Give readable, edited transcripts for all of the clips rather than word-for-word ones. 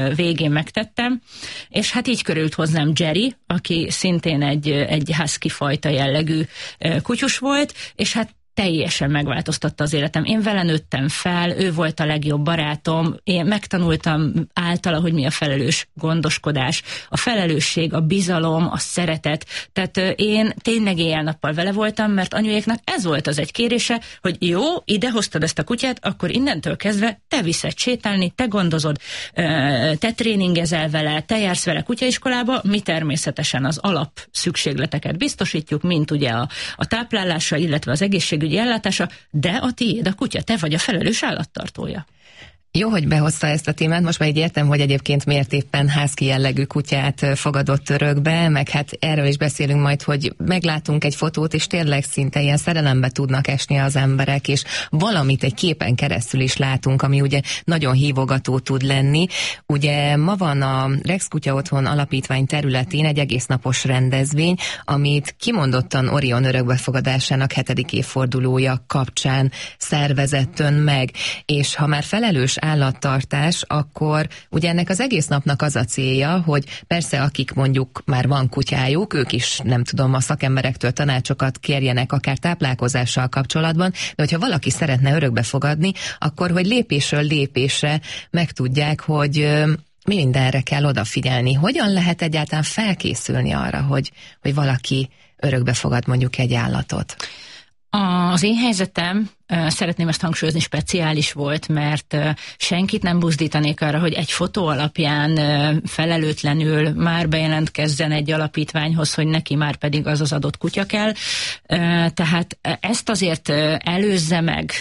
végén megtettem, és hát így körült hozzám Jerry, aki szintén egy husky fajta jellegű kutyus volt, és hát teljesen megváltoztatta az életem. Én vele nőttem fel, ő volt a legjobb barátom, én megtanultam általa, hogy mi a felelős gondoskodás, a felelősség, a bizalom, a szeretet. Tehát én tényleg éjjel-nappal vele voltam, mert anyuéknak ez volt az egy kérése, hogy jó, ide hoztad ezt a kutyát, akkor innentől kezdve te viszed sétálni, te gondozod, te tréningezel vele, te jársz vele kutyaiskolába, mi természetesen az alap szükségleteket biztosítjuk, mint ugye a táplálása, illetve az egészségügyi ellátása, de a tiéd a kutya, te vagy a felelős állattartója. Jó, hogy behozta ezt a témát, most már így értem, hogy egyébként miért éppen husky jellegű kutyát fogadott örökbe, meg hát erről is beszélünk majd, hogy meglátunk egy fotót, és tényleg szinte ilyen szerelembe tudnak esni az emberek, és valamit egy képen keresztül is látunk, ami ugye nagyon hívogató tud lenni. Ugye ma van a Rex Kutya Otthon Alapítvány területén egy egésznapos rendezvény, amit kimondottan Orion örökbefogadásának 7. évfordulója kapcsán szervezett ön meg, és ha már felelős állattartás, akkor ugye ennek az egész napnak az a célja, hogy persze akik mondjuk már van kutyájuk, ők is nem tudom, a szakemberektől tanácsokat kérjenek akár táplálkozással kapcsolatban, de hogyha valaki szeretne örökbe fogadni, akkor hogy lépésről lépésre megtudják, hogy mi mindenre kell odafigyelni. Hogyan lehet egyáltalán felkészülni arra, hogy valaki örökbe fogad mondjuk egy állatot? Az én helyzetem, szeretném ezt hangsúlyozni, speciális volt, mert senkit nem buzdítanék arra, hogy egy fotó alapján felelőtlenül már bejelentkezzen egy alapítványhoz, hogy neki már pedig az adott kutya kell. Tehát ezt azért előzze meg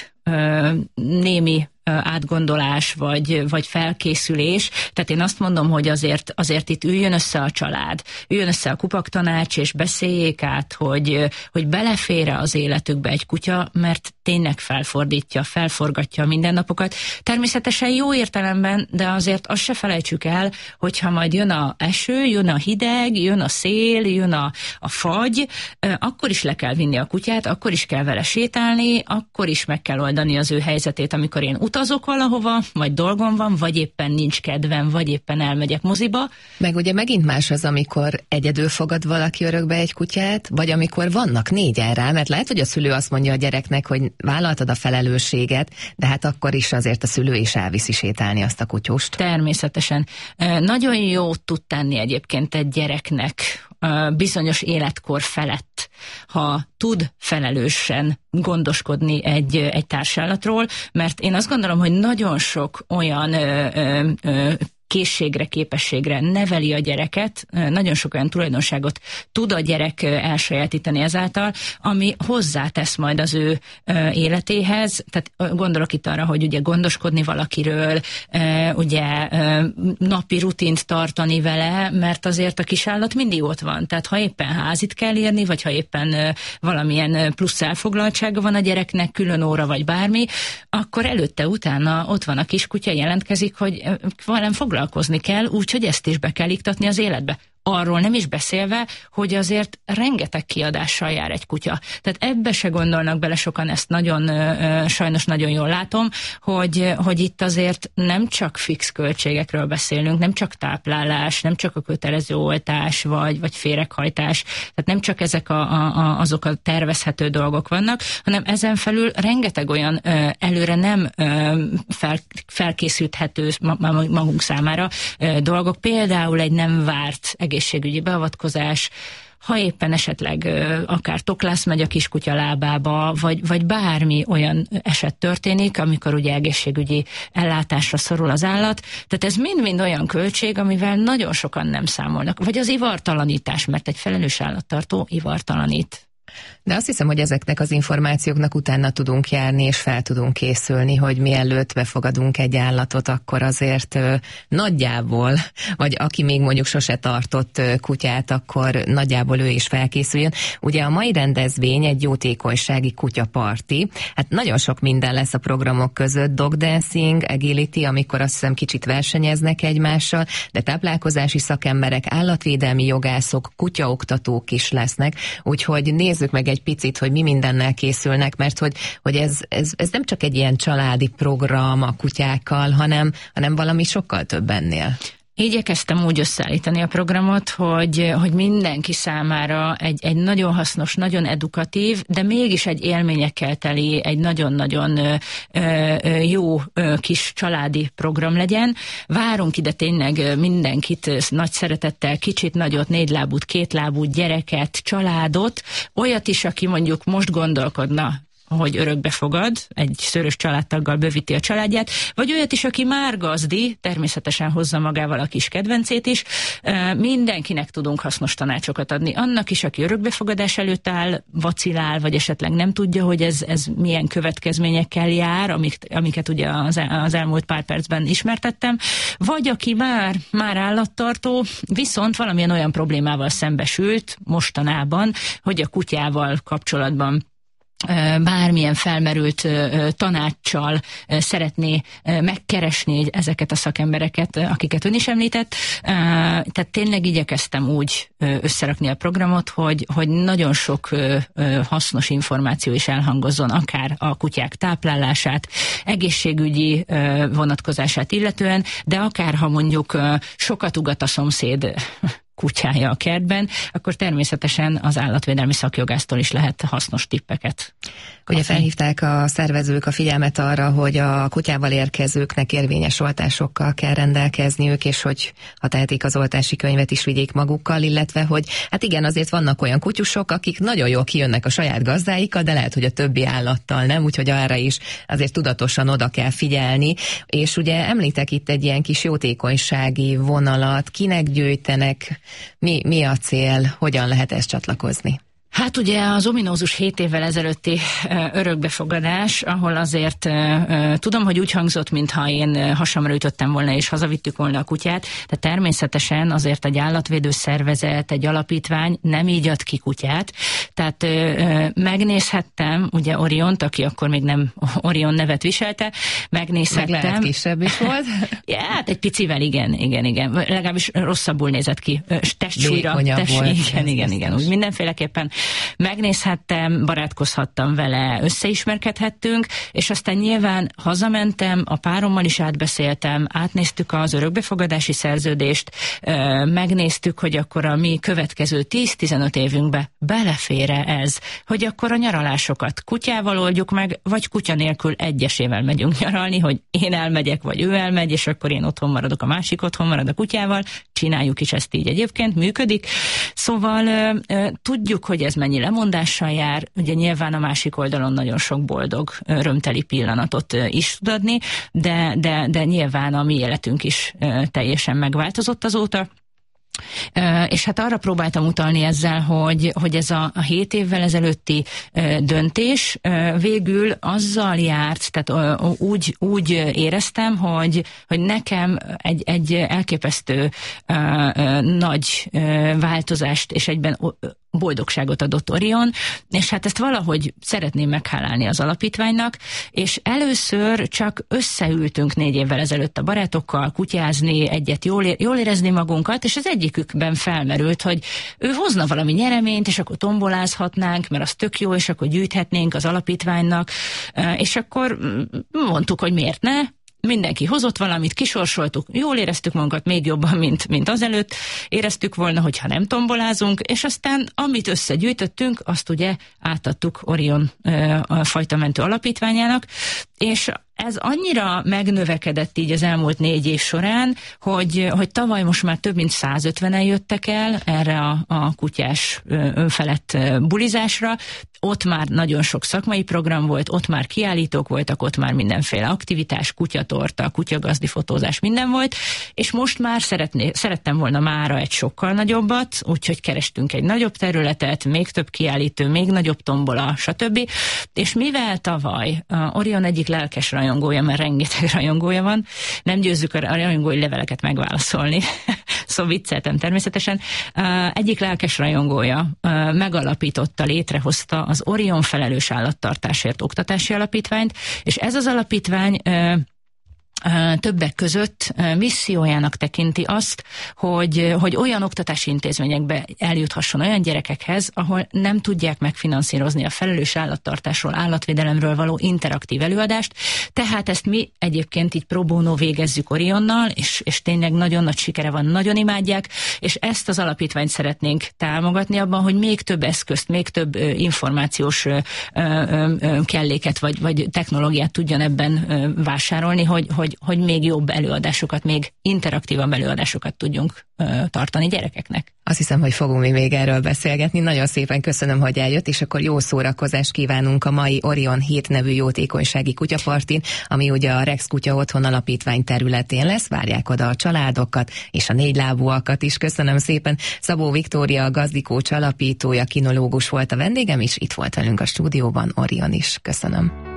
némi átgondolás vagy felkészülés. Tehát én azt mondom, hogy azért itt üljön össze a család, üljön össze a kupaktanács, és beszéljék át, hogy belefér-e az életükbe egy kutya, mert tényleg felforgatja a mindennapokat. Természetesen jó értelemben, de azért azt se felejtsük el, hogyha majd jön a eső, jön a hideg, jön a szél, jön a fagy, akkor is le kell vinni a kutyát, akkor is kell vele sétálni, akkor is meg kell oldani az ő helyzetét, amikor én utazok valahova, vagy dolgom van, vagy éppen nincs kedvem, vagy éppen elmegyek moziba. Meg ugye megint más az, amikor egyedül fogad valaki örökbe egy kutyát, vagy amikor vannak 4-en rá, mert lehet, hogy a szülő azt mondja a gyereknek, hogy vállaltad a felelősséget, de hát akkor is azért a szülő is elviszi sétálni azt a kutyust. Természetesen. Nagyon jót tud tenni egyébként egy gyereknek bizonyos életkor felett, ha tud felelősen gondoskodni egy társállatról, mert én azt gondolom, hogy nagyon sok olyan készségre, képességre neveli a gyereket, nagyon sok olyan tulajdonságot tud a gyerek elsajátítani ezáltal, ami hozzátesz majd az ő életéhez. Tehát gondolok itt arra, hogy ugye gondoskodni valakiről, ugye napi rutint tartani vele, mert azért a kisállat mindig ott van. Tehát ha éppen házit kell írni, vagy ha éppen valamilyen plusz elfoglaltsága van a gyereknek, külön óra vagy bármi, akkor előtte-utána ott van a kiskutya, jelentkezik, hogy velem foglalkozni kell, úgyhogy ezt is be kell iktatni az életbe. Arról nem is beszélve, hogy azért rengeteg kiadással jár egy kutya. Tehát ebbe se gondolnak bele sokan, ezt sajnos nagyon jól látom, hogy itt azért nem csak fix költségekről beszélünk, nem csak táplálás, nem csak a kötelező oltás, vagy féreghajtás, tehát nem csak ezek azok a tervezhető dolgok vannak, hanem ezen felül rengeteg olyan előre nem felkészülthető magunk számára dolgok, például egy nem várt egészségügyi beavatkozás, ha éppen esetleg akár toklász megy a kiskutya lábába, vagy bármi olyan eset történik, amikor ugye egészségügyi ellátásra szorul az állat. Tehát ez mind-mind olyan költség, amivel nagyon sokan nem számolnak. Vagy az ivartalanítás, mert egy felelős állattartó ivartalanít. De azt hiszem, hogy ezeknek az információknak utána tudunk járni, és fel tudunk készülni, hogy mielőtt befogadunk egy állatot, akkor azért nagyjából, vagy aki még mondjuk sose tartott kutyát, akkor nagyjából ő is felkészüljön. Ugye a mai rendezvény egy jótékonysági kutyaparti. Hát nagyon sok minden lesz a programok között, dog dancing, agility, amikor azt hiszem kicsit versenyeznek egymással, de táplálkozási szakemberek, állatvédelmi jogászok, kutyaoktatók is lesznek, úgyhogy nézzenek nézzük meg egy picit, hogy mi mindennel készülnek, mert hogy ez nem csak egy ilyen családi program a kutyákkal, hanem valami sokkal több ennél. Igyekeztem úgy összeállítani a programot, hogy mindenki számára egy nagyon hasznos, nagyon edukatív, de mégis egy élményekkel teli, egy nagyon-nagyon jó kis családi program legyen. Várunk ide tényleg mindenkit nagy szeretettel, kicsit, nagyot, 4 lábút, 2 lábút, gyereket, családot, olyat is, aki mondjuk most gondolkodna, hogy örökbe fogad, egy szörös családtaggal bővíti a családját, vagy olyat is, aki már gazdi, természetesen hozza magával a kis kedvencét is. Mindenkinek tudunk hasznos tanácsokat adni. Annak is, aki örökbefogadás előtt áll, vacilál, vagy esetleg nem tudja, hogy ez milyen következményekkel jár, amiket ugye az elmúlt pár percben ismertettem, vagy aki már állattartó, viszont valamilyen olyan problémával szembesült mostanában, hogy a kutyával kapcsolatban bármilyen felmerült tanácssal szeretné megkeresni ezeket a szakembereket, akiket ön is említett. Tehát tényleg igyekeztem úgy összerakni a programot, hogy nagyon sok hasznos információ is elhangozzon, akár a kutyák táplálását, egészségügyi vonatkozását illetően, de akár ha mondjuk sokat ugat a szomszéd kutyája a kertben, akkor természetesen az állatvédelmi szakjogásztól is lehet hasznos tippeket. Ugye felhívták a szervezők a figyelmet arra, hogy a kutyával érkezőknek érvényes oltásokkal kell rendelkezniük, és hogy ha tehetik, az oltási könyvet is vigyék magukkal, illetve hogy hát igen, azért vannak olyan kutyusok, akik nagyon jól kijönnek a saját gazdáikkal, de lehet, hogy a többi állattal nem, úgyhogy arra is azért tudatosan oda kell figyelni, és ugye említek itt egy ilyen kis jótékonysági vonalat, kinek gyűjtenek, mi a cél, hogyan lehet ezt csatlakozni? Hát ugye az ominózus 7 évvel ezelőtti örökbefogadás, ahol azért tudom, hogy úgy hangzott, mintha én hasamra ütöttem volna és hazavittük volna a kutyát, de természetesen azért egy állatvédő szervezet, egy alapítvány nem így ad ki kutyát. Tehát megnézhettem, ugye Oriont, aki akkor még nem Orion nevet viselte, megnézhettem. Meg lehet kisebb is volt. Ja, hát egy picivel, igen. Legalábbis rosszabbul nézett ki. Testsúlyra. Igen. Úgy mindenféleképpen megnézhettem, barátkozhattam vele, összeismerkedhettünk, és aztán nyilván hazamentem, a párommal is átbeszéltem, átnéztük az örökbefogadási szerződést, megnéztük, hogy akkor a mi következő 10-15 évünkbe belefér-e ez, hogy akkor a nyaralásokat kutyával oldjuk meg, vagy kutya nélkül egyesével megyünk nyaralni, hogy én elmegyek, vagy ő elmegy, és akkor én otthon maradok, a másik otthon marad a kutyával, csináljuk is ezt így egyébként, működik. Szóval tudjuk, hogy ez mennyi lemondással jár, ugye nyilván a másik oldalon nagyon sok boldog, örömteli pillanatot is tud adni, de nyilván a mi életünk is teljesen megváltozott azóta. És hát arra próbáltam utalni ezzel, hogy ez a 7 évvel ezelőtti döntés végül azzal járt, tehát úgy éreztem, hogy nekem egy elképesztő nagy változást és egyben boldogságot adott Orion, és hát ezt valahogy szeretném meghálálni az alapítványnak, és először csak összeültünk 4 évvel ezelőtt a barátokkal kutyázni, egyet jól érezni magunkat, és az egyikükben felmerült, hogy ő hozna valami nyereményt, és akkor tombolázhatnánk, mert az tök jó, és akkor gyűjthetnénk az alapítványnak, és akkor mondtuk, hogy miért ne. Mindenki hozott valamit, kisorsoltuk, jól éreztük magunkat még jobban, mint azelőtt éreztük volna, hogyha nem tombolázunk, és aztán amit összegyűjtöttünk, azt ugye átadtuk Orion fajtamentő alapítványának, és ez annyira megnövekedett így az elmúlt 4 év során, hogy tavaly most már több mint 150-en jöttek el erre a kutyás önfelett bulizásra. Ott már nagyon sok szakmai program volt, ott már kiállítók voltak, ott már mindenféle aktivitás, kutyatorta, kutyagazdi fotózás, minden volt, és most már szerettem volna mára egy sokkal nagyobbat, úgyhogy kerestünk egy nagyobb területet, még több kiállító, még nagyobb tombola, stb. És mivel tavaly Orion egyik lelkes rajongója, mert rengeteg rajongója van, nem győzzük a rajongói leveleket megválaszolni, szóval vicceltem természetesen, egyik lelkes rajongója megalapította, létrehozta az Orion felelős állattartásért oktatási alapítványt, és ez az alapítvány többek között missziójának tekinti azt, hogy olyan oktatási intézményekbe eljuthasson olyan gyerekekhez, ahol nem tudják megfinanszírozni a felelős állattartásról, állatvédelemről való interaktív előadást. Tehát ezt mi egyébként így pro bono végezzük Orionnal, és tényleg nagyon nagy sikere van, nagyon imádják, és ezt az alapítványt szeretnénk támogatni abban, hogy még több eszközt, még több információs kelléket vagy technológiát tudjon ebben vásárolni, hogy még jobb előadásokat, még interaktívabb előadásokat tudjunk tartani gyerekeknek. Azt hiszem, hogy fogunk még erről beszélgetni. Nagyon szépen köszönöm, hogy eljött, és akkor jó szórakozást kívánunk a mai Orion Hét nevű jótékonysági kutyapartin, ami ugye a Rex Kutya Otthon Alapítvány területén lesz. Várják oda a családokat és a négylábúakat is. Köszönöm szépen. Szabó Viktória, a Gazdikócs alapítója, kinológus volt a vendégem, és itt volt velünk a stúdióban Orion is. Köszönöm.